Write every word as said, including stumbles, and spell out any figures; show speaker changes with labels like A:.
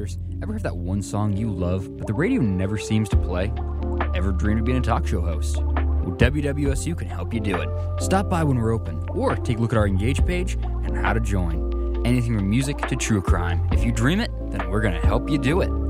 A: listeners, ever have that one song you love, but the radio never seems to play? Ever dreamed of being a talk show host? Well, W W S U can help you do it. Stop by when we're open, or take a look at our Engage page and how to join. Anything from music to true crime. If you dream it, then we're going to help you do it.